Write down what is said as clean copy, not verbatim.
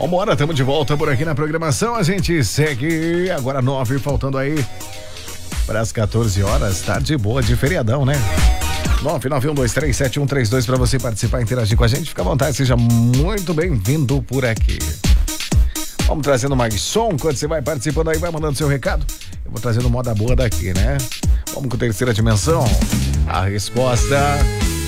Vambora, estamos de volta por aqui na programação. A gente segue agora 9, faltando aí para as 14 horas. Tarde boa de feriadão, né? 991237132 para você participar e interagir com a gente. Fica à vontade, seja muito bem-vindo por aqui. Vamos trazendo mais som. Quando você vai participando aí, vai mandando seu recado. Eu vou trazendo moda boa daqui, né? Vamos com Terceira Dimensão. A resposta